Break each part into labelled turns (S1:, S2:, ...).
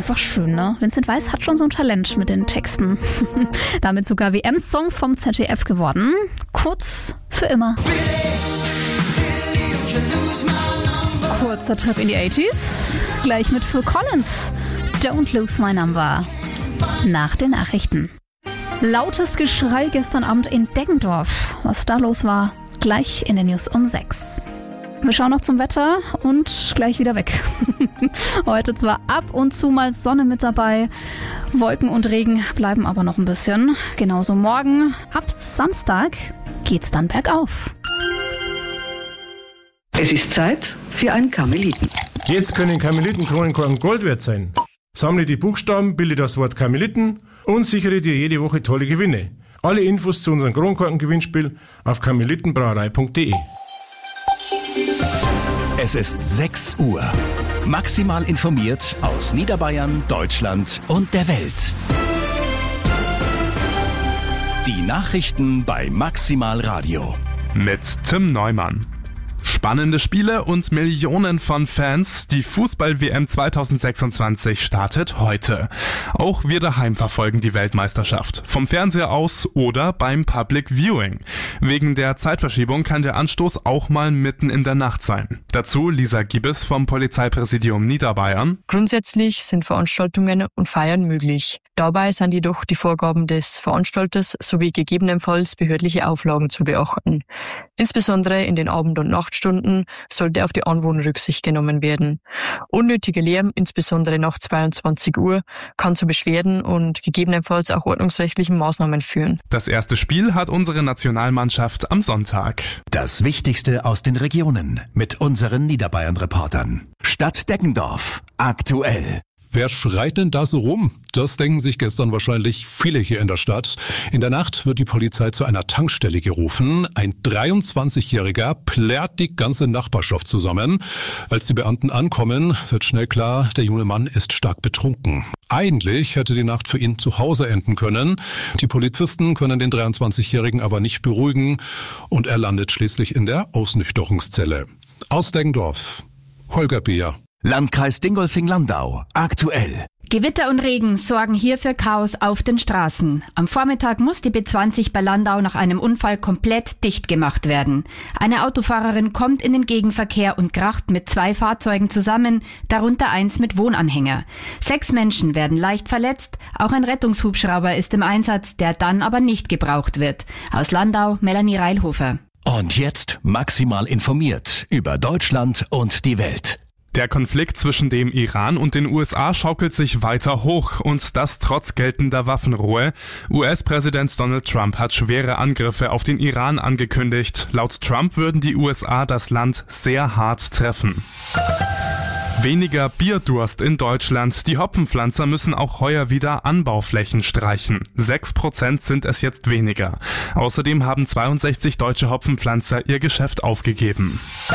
S1: einfach schön, ne? Vincent Weiss hat schon so ein Talent mit den Texten. Damit sogar WM-Song vom ZDF geworden. Kurz für immer. Kurzer Trip in die 80s. Gleich mit Phil Collins. Don't Lose My Number. Nach den Nachrichten. Lautes Geschrei gestern Abend in Deggendorf. Was da los war, gleich in den News um 6. Wir schauen noch zum Wetter und gleich wieder weg. Heute zwar ab und zu mal Sonne mit dabei, Wolken und Regen bleiben aber noch ein bisschen. Genauso morgen, ab Samstag, geht's dann bergauf.
S2: Es ist Zeit für einen Karmeliten.
S3: Jetzt können Karmelitenkronenkorken Gold wert sein. Sammle die Buchstaben, bilde das Wort Karmeliten und sichere dir jede Woche tolle Gewinne. Alle Infos zu unserem Kronkorken-Gewinnspiel auf karmelitenbrauerei.de.
S4: Es ist 6 Uhr. Maximal informiert aus Niederbayern, Deutschland und der Welt. Die Nachrichten bei Maximal Radio.
S5: Mit Tim Neumann. Spannende Spiele und Millionen von Fans. Die Fußball-WM 2026 startet heute. Auch wir daheim verfolgen die Weltmeisterschaft. Vom Fernseher aus oder beim Public Viewing. Wegen der Zeitverschiebung kann der Anstoß auch mal mitten in der Nacht sein. Dazu Lisa Giebes vom Polizeipräsidium Niederbayern.
S6: Grundsätzlich sind Veranstaltungen und Feiern möglich. Dabei sind jedoch die Vorgaben des Veranstalters sowie gegebenenfalls behördliche Auflagen zu beachten. Insbesondere in den Abend- und Nachtstunden sollte auf die Anwohner Rücksicht genommen werden. Unnötiger Lärm, insbesondere nach 22 Uhr, kann zu Beschwerden und gegebenenfalls auch ordnungsrechtlichen Maßnahmen führen.
S5: Das erste Spiel hat unsere Nationalmannschaft am Sonntag.
S4: Das Wichtigste aus den Regionen mit unseren Niederbayern-Reportern. Stadt Deggendorf. Aktuell.
S7: Wer schreit denn da so rum? Das denken sich gestern wahrscheinlich viele hier in der Stadt. In der Nacht wird die Polizei zu einer Tankstelle gerufen. Ein 23-Jähriger plärrt die ganze Nachbarschaft zusammen. Als die Beamten ankommen, wird schnell klar, der junge Mann ist stark betrunken. Eigentlich hätte die Nacht für ihn zu Hause enden können. Die Polizisten können den 23-Jährigen aber nicht beruhigen und er landet schließlich in der Ausnüchterungszelle. Aus Deggendorf, Holger Beer.
S4: Landkreis Dingolfing-Landau. Aktuell.
S8: Gewitter und Regen sorgen hier für Chaos auf den Straßen. Am Vormittag muss die B20 bei Landau nach einem Unfall komplett dicht gemacht werden. Eine Autofahrerin kommt in den Gegenverkehr und kracht mit 2 Fahrzeugen zusammen, darunter eins mit Wohnanhänger. 6 Menschen werden leicht verletzt, auch ein Rettungshubschrauber ist im Einsatz, der dann aber nicht gebraucht wird. Aus Landau, Melanie Reilhofer.
S4: Und jetzt maximal informiert über Deutschland und die Welt.
S5: Der Konflikt zwischen dem Iran und den USA schaukelt sich weiter hoch und das trotz geltender Waffenruhe. US-Präsident Donald Trump hat schwere Angriffe auf den Iran angekündigt. Laut Trump würden die USA das Land sehr hart treffen. Weniger Bierdurst in Deutschland. Die Hopfenpflanzer müssen auch heuer wieder Anbauflächen streichen. 6% sind es jetzt weniger. Außerdem haben 62 deutsche Hopfenpflanzer ihr Geschäft aufgegeben.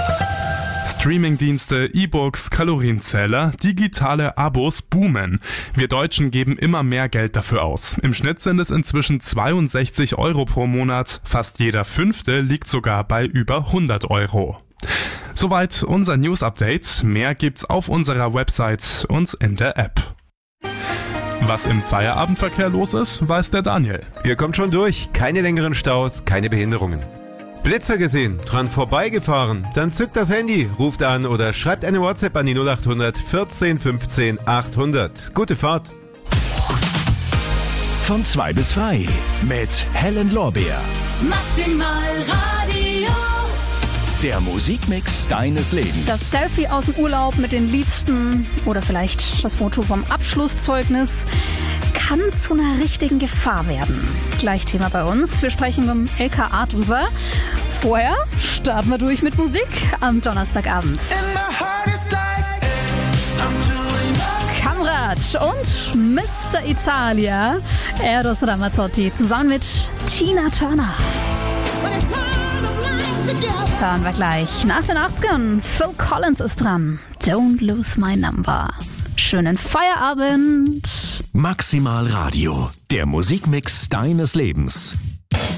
S5: Streamingdienste, E-Books, Kalorienzähler, digitale Abos boomen. Wir Deutschen geben immer mehr Geld dafür aus. Im Schnitt sind es inzwischen 62 Euro pro Monat. Fast jeder 5. liegt sogar bei über 100 Euro. Soweit unser News-Update. Mehr gibt's auf unserer Website und in der App. Was im Feierabendverkehr los ist, weiß der Daniel.
S9: Ihr kommt schon durch. Keine längeren Staus, keine Behinderungen. Blitzer gesehen, dran vorbeigefahren, dann zückt das Handy, ruft an oder schreibt eine WhatsApp an die 0800 14 15 800. Gute Fahrt.
S4: Von 2 bis frei mit Helen Lorbeer.
S10: Maximal Radio.
S4: Der Musikmix deines Lebens.
S1: Das Selfie aus dem Urlaub mit den Liebsten oder vielleicht das Foto vom Abschlusszeugnis kann zu einer richtigen Gefahr werden. Gleich Thema bei uns. Wir sprechen beim LKA drüber. Vorher starten wir durch mit Musik am Donnerstagabend. Kamrat und Mr. Italia, Eros Ramazzotti, zusammen mit Tina Turner. Hören wir gleich. Nach den 80ern, Phil Collins ist dran. Don't Lose My Number. Schönen Feierabend.
S4: Maximal Radio, der Musikmix deines Lebens.